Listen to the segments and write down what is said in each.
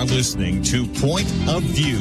listening to Point of View.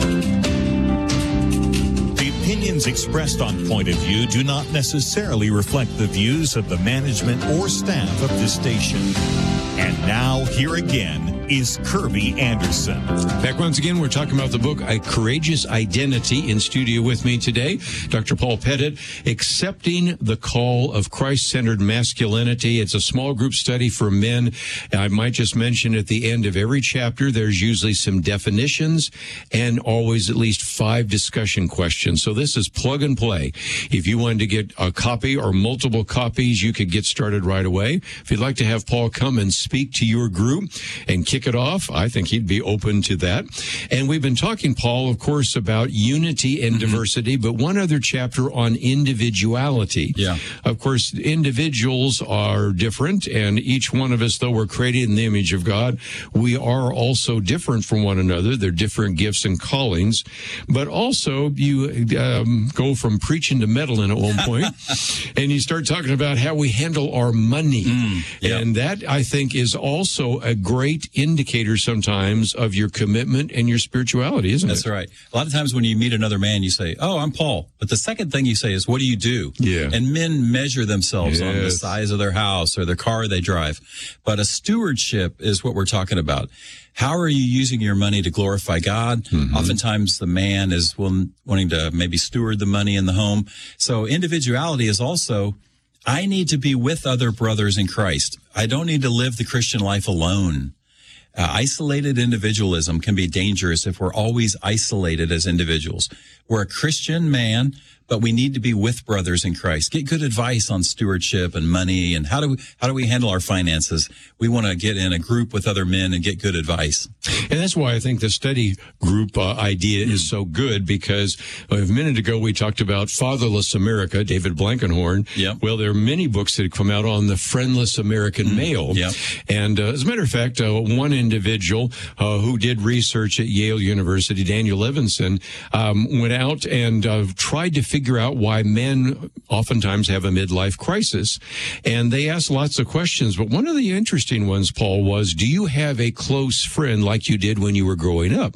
The opinions expressed on Point of View do not necessarily reflect the views of the management or staff of this station. And now, here again is Kirby Anderson. Back once again, we're talking about the book, A Courageous Identity. In studio with me today, Dr. Paul Pettit, Accepting the Call of Christ-Centered Masculinity. It's a small group study for men. I might just mention at the end of every chapter, there's usually some definitions and always at least 5 discussion questions. So this is plug and play. If you wanted to get a copy or multiple copies, you could get started right away. If you'd like to have Paul come and speak to your group and kick it off, I think he'd be open to that. And we've been talking, Paul, of course, about unity and diversity, but one other chapter on individuality. Yeah. Of course, individuals are different, and each one of us, though we're created in the image of God, we are also different from one another. They're different gifts and callings. But also, you go from preaching to meddling at one point, and you start talking about how we handle our money. And that, I think, is also a great indicator sometimes of your commitment and your spirituality, isn't it? That's right. A lot of times when you meet another man, you say, "Oh, I'm Paul." But the second thing you say is, "What do you do?" Yeah. And men measure themselves on the size of their house or the car they drive. But a stewardship is what we're talking about. How are you using your money to glorify God? Oftentimes the man is wanting to maybe steward the money in the home. So individuality is also, I need to be with other brothers in Christ. I don't need to live the Christian life alone. Isolated individualism can be dangerous if we're always isolated as individuals. We're a Christian man, but we need to be with brothers in Christ. Get good advice on stewardship and money and how do we handle our finances. We want to get in a group with other men and get good advice. And that's why I think the study group idea is so good, because a minute ago we talked about Fatherless America, David Blankenhorn. Yep. Well, there are many books that have come out on the friendless American male. Yep. And as a matter of fact, one individual who did research at Yale University, Daniel Levinson, went out and tried to figure out why men oftentimes have a midlife crisis. And they asked lots of questions, but one of the interesting ones, Paul, was, do you have a close friend like you did when you were growing up?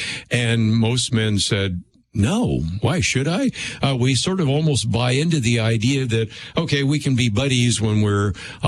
And most men said, no, why should I? We sort of almost buy into the idea that, okay, we can be buddies when we're